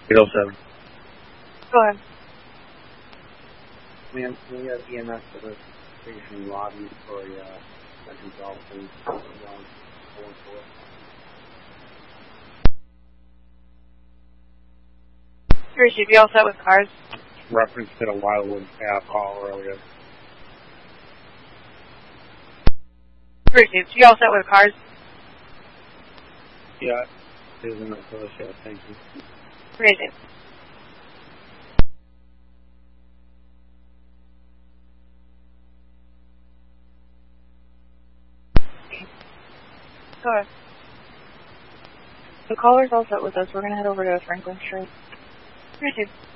807. Go ahead. Ma'am, we have EMS for the station lobby for Central Dolphin. Receive, you all set with cars? Reference to the Wildwood Ave call earlier. Receive, you all set with cars? Yeah, there's another shot. Thank you. Receive. Go ahead. The caller's all set with us. We're going to head over to Franklin Street. Receive.